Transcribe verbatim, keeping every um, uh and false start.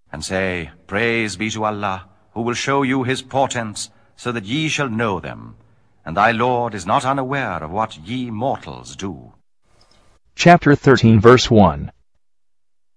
and say, Praise be to Allah, who will show you his portents, so that ye shall know them. And thy Lord is not unaware of what ye mortals do. Chapter thirteen, verse one.